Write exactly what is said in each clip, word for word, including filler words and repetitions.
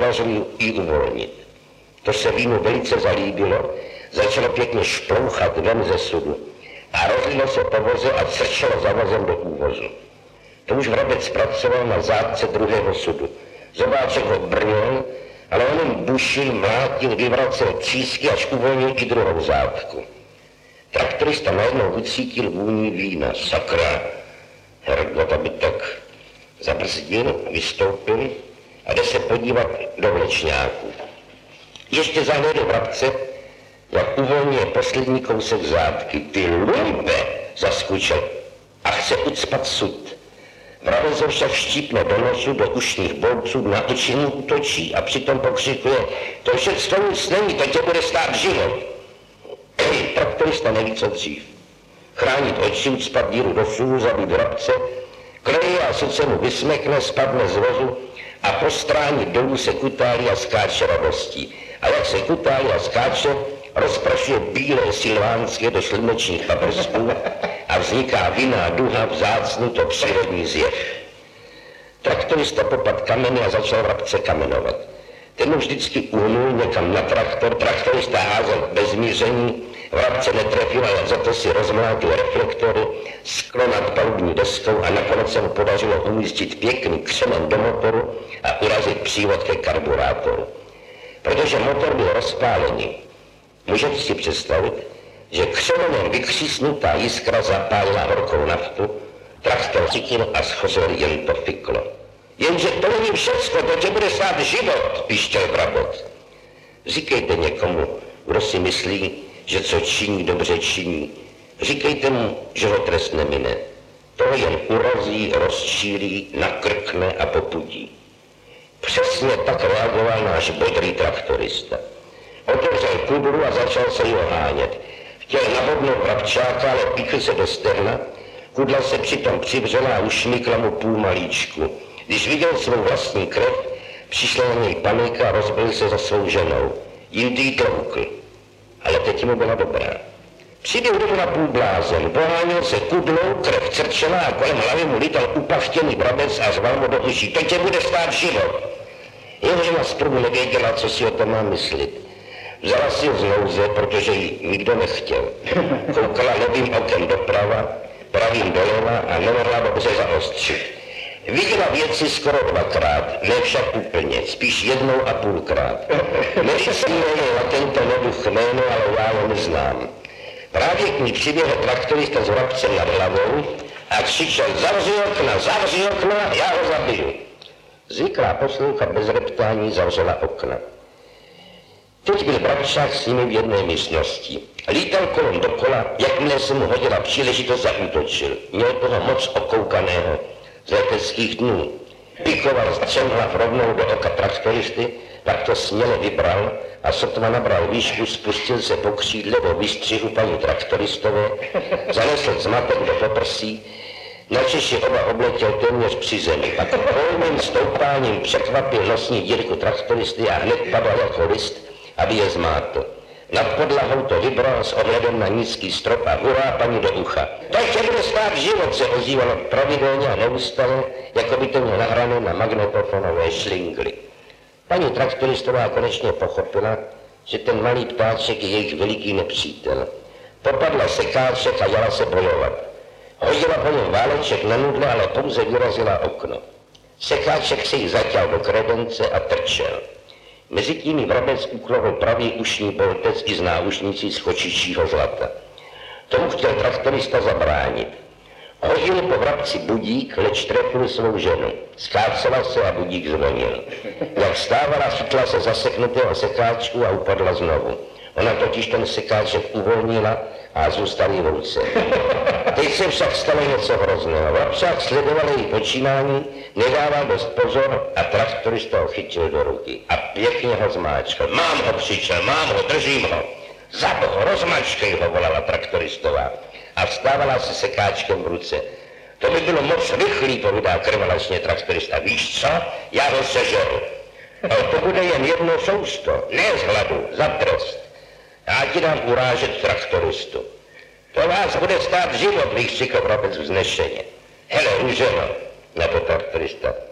podařilo ji uvolnit. To se vínu velice zalíbilo, začalo pěkně šplouchat ven ze sudu a rozlilo se po voze a crčelo za vozem do úvozu. To už Vrabec pracoval na zádce druhého sudu. Zobáček ho brnil, ale on jim bušil, mlátil, vyvracel třísky, až uvolnil i druhou zádku. Traktorista najednou ucítil vůni vína. Sakra, Hergot, aby tak zabrzdil, vystoupil a jde se podívat do vlečňáku. Ještě zahlédl Vrabce, jak uvolňuje poslední kousek zádky. Ty lumpe, zaskučel a chce ucpat sud. Vrabec ho však štípne do nosu, do ušních bolců, na oči mu útočí a přitom pokřikuje: to všecko nic není, to tě bude stát život. Traktorista neví, co dřív. Chránit oči, ucpat díru do sůlu, zabít Vrabce, kleje a sice mu vysmekne, spadne z vozu a po stráni dolů se kutálí a skáče radostí. A jak se kutálí a skáče, rozprašuje bílé silvánské do slunečních paprsků a vzniká vinná duha, vzácný to přírodní zjev. Traktorista popad kameny a začal Vrabce kamenovat. Ten mu vždycky uhnul někam na traktor, traktorista házel bez míření, Vrabce netrefil, ale za to si rozmlátil reflektory, sklo nad palubní deskou a nakonec se mu podařilo umístit pěkný křemen do motoru a urazit přívod ke karburátoru. Protože motor byl rozpálený, můžete si představit, že křemenem vykřísnutá jiskra zapálila horkou naftu, traktor cítil a schořel jen to fiklo. Jenže to není všecko, to tě bude stát život, pištěl Vrabec. Říkejte někomu, kdo si myslí, že co činí, dobře činí. Říkejte mu, že ho trest nemine. To jen urazí, rozčílí, nakrkne a popudí. Přesně tak reagoval náš bodrý traktorista. Otevřel kudru a začal se jí ohánět. Chtěl nabodnout Vrabčáka, ale píchl se do sterna. Kudla se přitom přivřela a ušmykla mu půl malíčku. Když viděl svou vlastní krev, přišla na něj panika a rozbil se za svou ženou. Jindy jí tloukl, ale teď mu byla dobrá. Přibyl domů na půl blázen, poháněl se kudlou, krev crčela a kolem hlavy mu lítal upavštěný Vrabec a řval mu do uší: to tě bude stát život. Jeho žena zprvu nevěděla, co si o tom má myslet. Vzala si ho z nouze, protože ji nikdo nechtěl. Koukala levým okem doprava, pravým doleva a nemohla dobře zaostřit. Viděla věci skoro dvakrát, ne však úplně, spíš jednou a půlkrát. Medicínou je tento neduch jméno, ale já ho neznám. Právě k ní přiběhl traktorista s Vrabcem nad hlavou a křičel: zavři okna, zavři okna, já ho zabiju. Zvyklá poslouchat bez reptání zavřela okna. Teď byl Vrabčák s nimi v jedné místnosti. Lítal kolem dokola, jakmile se mu hodila příležitost, zaútočil. Měl toho moc okoukaného z leteckých dnů. Pikoval střemhlav rovnou do oka traktoristy, pak to směle vybral a sotva nabral výšku, spustil se po křídle do výstřihu paní traktoristové, zanesl zmatek do poprsí, načež je oba obletěl téměř při zemi. Pak volným stoupáním překvapil nosní dírku traktoristy a hned padal jako list, aby je zmátl. Nad podlahou to vybral s ohledem na nízký strop a hurá paní do ucha. To tě bude stát život, se ozývalo pravidelně a neustále, jako by to měl nahrané na magnetofonové šlingly. Paní traktoristová konečně pochopila, že ten malý ptáček je jejich veliký nepřítel. Popadla sekáček a jala se bojovat. Hodila po něm váleček na nudle, ale pouze vyrazila okno. Sekáček se jí zaťal do kredence a trčel. Mezitím jí Vrabec uklovil pravý ušní boltec i z náušnicí z chočičího zlata. Tomu chtěl traktorista zabránit. Hodil po Vrabci budík, leč trefil svou ženu. Skácela se a budík zvonil. Jak vstávala, chytla se zaseknutého sekáčku a upadla znovu. Ona totiž ten sekáček uvolnila a zůstal jí v ruce. Teď se však stalo něco hrozného. Vrabčák sledoval její počínání, nedával dost pozor a traktorista ho chytil do ruky a pěkně ho zmáčkal. Mám ho, křičel, mám ho, držím ho. Zaboh, rozmačkej ho, volala traktoristová a vstávala se sekáčkem v ruce. To by bylo moc rychlý, povídá krvelačně traktorista. Víš co? Já ho sežeru. Ale to bude jen jedno sousto, ne z hladu, za trest. Já ti dám urážet traktoristu. To vás bude stát život, vykřikl Vrabec vznešeně. Hele, růženo, na to traktorista.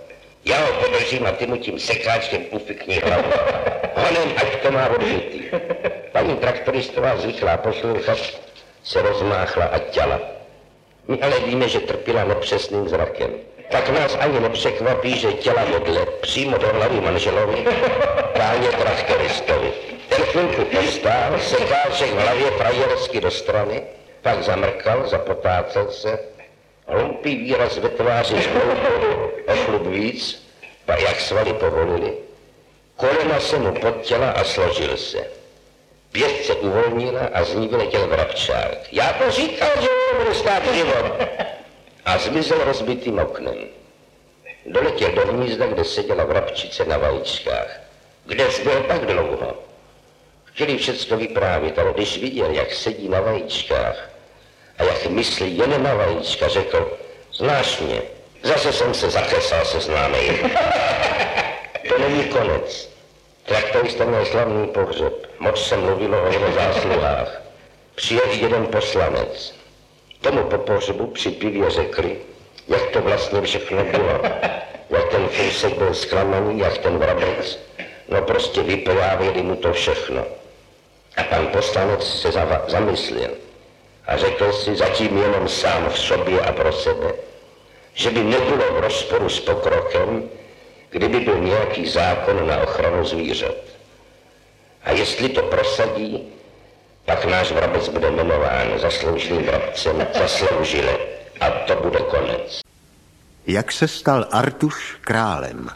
Já ho podržím a ty mu tím sekáčkem ufikni hlavu. Honem, ať to má odbytý. Paní traktoristová zvyklá poslouchat se rozmáchla a těla. My ale víme, že trpěla nepřesným zrakem. Tak nás ani nepřekvapí, že těla vedle přímo do hlavy manželovi páně traktoristovi. Ten chvilku postál, sekáček v hlavě frajersky do strany, pak zamrkal, zapotácel se, hloupý výraz ve tváři zhloupil o chlup víc, pak jak svaly povolili. Kolena se mu podtěla a složil se. Pěst se uvolnila a z ní vyletěl vrabčák. Já to říkal, že nebudu stát život. A zmizel rozbitým oknem. Doletěl do hnízda, kde seděla vrabčice na vajíčkách. Kde jsi byl tak dlouho? Chtěli všecko vyprávět, ale když viděl, jak sedí na vajíčkách a jak myslí jen na vajíčka, řekl, znáš mě, zase jsem se zakesal se známej. To není konec. Traktorista měl slavný pohřeb. Moc se mluvilo o jeho zásluhách. Přijel jeden poslanec. Tomu po pohřebu při pivě řekli, jak to vlastně všechno bylo. Jak ten Fousek byl zklamaný, jak ten vrabec. No prostě vyprávěli mu to všechno. A pan poslanec se zamyslel a řekl si zatím jenom sám v sobě a pro sebe, že by nebylo v rozporu s pokrokem, kdyby byl nějaký zákon na ochranu zvířat. A jestli to prosadí, pak náš vrabec bude jmenován zasloužilým vrabcem, zasloužile, a to bude konec. Jak se stal Artuš králem?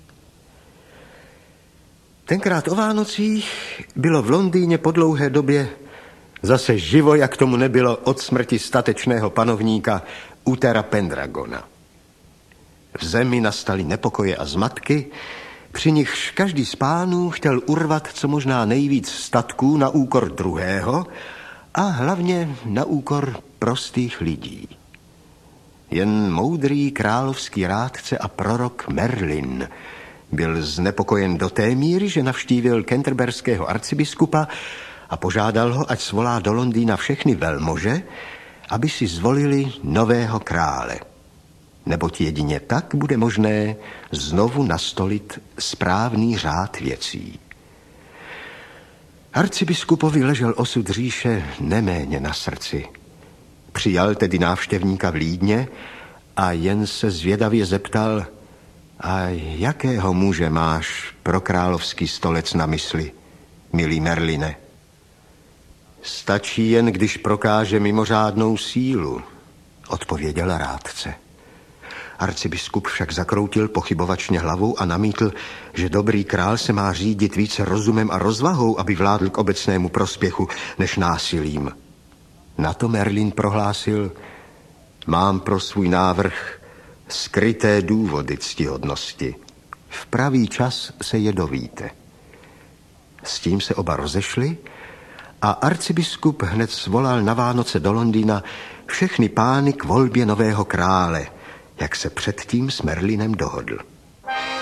Tenkrát o Vánocích bylo v Londýně po dlouhé době zase živo, jak tomu nebylo od smrti statečného panovníka Uthera Pendragona. V zemi nastaly nepokoje a zmatky, při nichž každý z pánů chtěl urvat co možná nejvíc statků na úkor druhého a hlavně na úkor prostých lidí. Jen moudrý královský rádce a prorok Merlin byl znepokojen do té míry, že navštívil canterberského arcibiskupa a požádal ho, ať svolá do Londýna všechny velmože, aby si zvolili nového krále. Neboť jedině tak bude možné znovu nastolit správný řád věcí. Arcibiskupovi ležel osud říše neméně na srdci. Přijal tedy návštěvníka v Lídně a jen se zvědavě zeptal, a jakého muže máš pro královský stolec na mysli, milý Merline? Stačí jen, když prokáže mimořádnou sílu, odpověděl rádce. Arcibiskup však zakroutil pochybovačně hlavou a namítl, že dobrý král se má řídit více rozumem a rozvahou, aby vládl k obecnému prospěchu, než násilím. Na to Merlin prohlásil, mám pro svůj návrh skryté důvody ctihodnosti. V pravý čas se je dovíte. S tím se oba rozešli a arcibiskup hned svolal na Vánoce do Londýna všechny pány k volbě nového krále, jak se předtím s Merlinem dohodl.